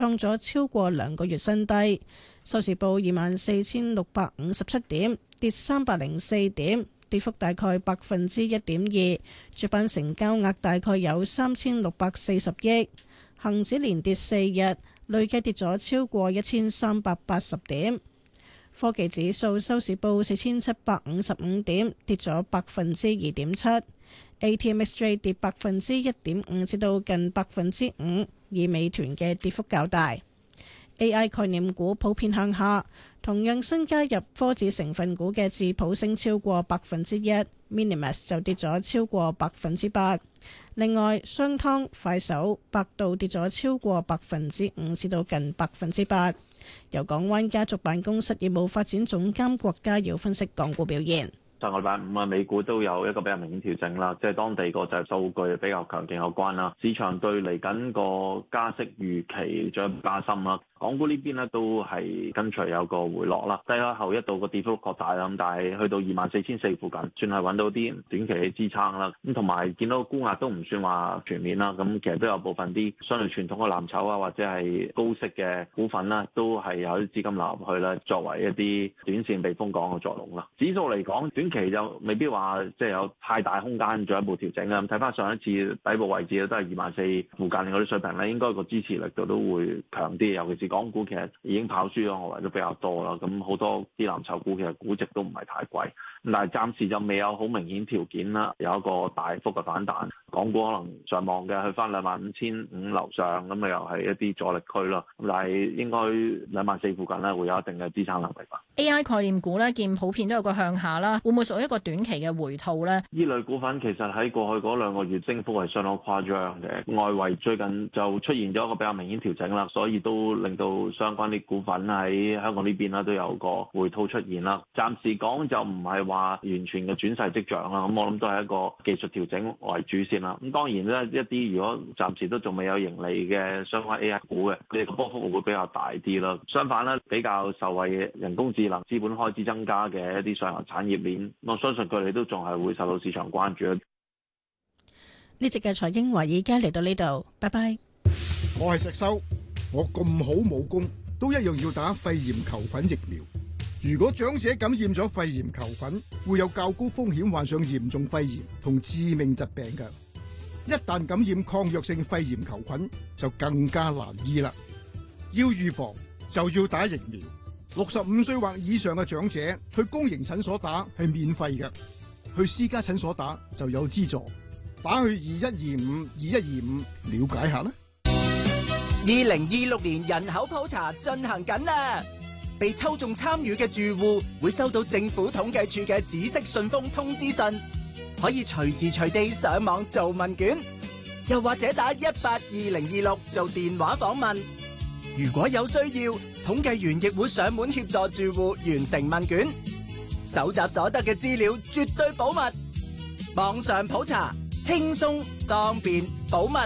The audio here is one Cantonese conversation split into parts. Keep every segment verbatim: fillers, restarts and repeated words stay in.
創咗超過兩個月新低。收市報二萬四千六百五十七點，跌三百零四點，跌幅大概百分之一點二。主板成交額大概有三千六百四十億。恒指連跌四日，累計跌咗超過一千三百八十點。科技指數收市報四千七百五十五點，跌咗百分之二點七。A T M X J 跌百分之一點五至到近百分之五，而美團嘅跌幅較大。A I 概念股普遍向下，同樣新加入科指成分股嘅智普升超過百分之一 ，Minimax 就跌咗超過百分之八。另外，商湯、快手、百度跌咗超過百分之五至到近百分之八。由港灣家族辦公室業務發展總監郭家耀分析港股表現。 上個禮拜五啊，美股都有一個比較明顯調整啦，即係當地個就係數據比較強勁有關啦。市場對嚟緊個加息預期再加深啦。港股呢邊咧都係跟隨有個回落啦，低開後一度個跌幅擴大啦，咁但係去到二萬四千四附近，算係揾到啲短期嘅支撐啦。咁同埋見到沽壓都唔算話全面啦，咁其實都有部分啲相對傳統嘅藍籌啊，或者係高息嘅股份啦，都係有啲資金流入去啦，作為一啲短線避風港嘅作用啦。指數嚟講，短期就未必話即係有太大空間進一步調整啦。咁睇翻上一次底部位置都係二萬四附近嗰啲水平咧，應該個支持力度都會強啲，尤其是港股其實已經跑輸咗外圍都比較多啦，咁好多啲藍籌股其實估值都唔係太貴，但係暫時就未有好明顯條件啦，有一個大幅嘅反彈。港股可能上望嘅去翻兩萬五千五樓上，咁啊又係一啲阻力區咯。咁但係應該兩萬四附近咧會有一定嘅支撐能力吧。 A I 概念股咧見普遍都有個向下啦，會唔會屬於一個短期嘅回吐咧？ 呢類股份其實喺過去嗰兩個月升幅係相當誇張嘅，外圍最近就出現咗一個比較明顯調整啦，所以都令到相關啲股份喺香港呢邊啦都有個回吐出現啦。暫時講就唔係話完全嘅轉勢跡象啦，咁我諗都係一個技術調整為主先啦。咁當然咧，一啲如果暫時都仲未有盈利嘅相關 A I 股嘅，佢哋個波幅會比較大啲啦。相反咧，比較受惠嘅人工智能、資本開支增加嘅一啲上游產業鏈，我相信佢哋都仲係會受到市場關注。 呢集嘅財經華爾街嚟到呢度，拜拜。 我係石修，我咁好武功，都一樣要打肺炎球菌疫苗。如果長者感染咗肺炎球菌，會有較高風險患上嚴重肺炎同致命疾病嘅。一旦感染抗藥性肺炎球菌，就更加難醫啦。要預防就要打疫苗。六十五歲或以上嘅長者去公營診所打係免費嘅，去私家診所打就有資助。打去二一二五二一二五了解下啦。 二零二六年人口普查進行緊啦，被抽中參與嘅住戶會收到政府統計處嘅紫色信封通知信，可以隨時隨地上網做問卷，又或者打一八二零二六做電話訪問。如果有需要，統計員亦會上門協助住戶完成問卷，搜集所得嘅資料絕對保密。網上普查，輕鬆方便保密。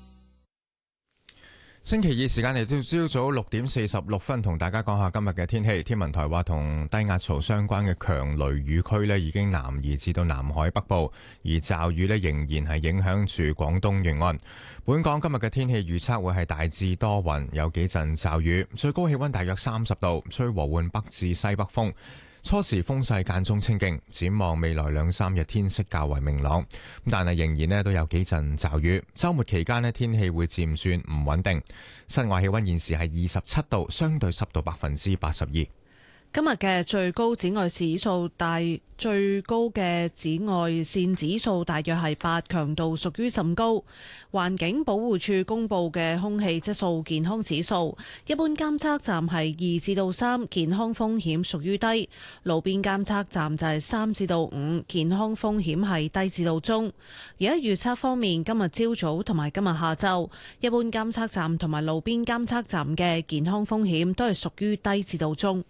星期二時間嚟到朝早六點四十六分，同大家講下今日嘅天氣。天文台話，同低壓槽相關嘅強雷雨區呢已經南移至到南海北部，而驟雨呢仍然係影響住廣東沿岸。本港今日嘅天氣預測會係大致多雲，有幾陣驟雨，最高氣溫大約三十度，吹和緩北至西北風。初時風勢間中清勁，展望未來兩三日天色較為明朗，但係仍然呢都有幾陣驟雨。週末期間呢天氣會漸轉唔穩定。室外氣溫現時係二十七度，相對濕度百分之八十二。 今日嘅最高紫外指數大最高嘅紫外線指數大約係八，強度屬於甚高。環境保護署公布嘅空氣質素健康指數，一般監測站係二至到三，健康風險屬於低；路邊監測站就係三至到五，健康風險係低至到中。而喺預測方面，今日朝早同埋今日下晝，一般監測站同埋路邊監測站嘅健康風險都係屬於低至到中。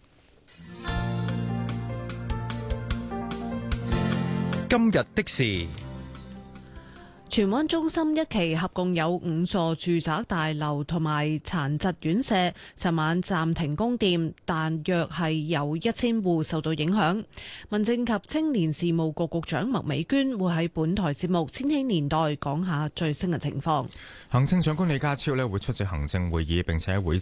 今日的事， 荃灣中心一期合共有五座住宅大樓同埋殘疾院舍，尋晚暫停供電，但約係有一千戶受到影響。民政及青年事務局局長麥美娟會喺本台節目《千禧年代》講下最新嘅情況。 行政長官李家超咧會出席行政會議，並且喺會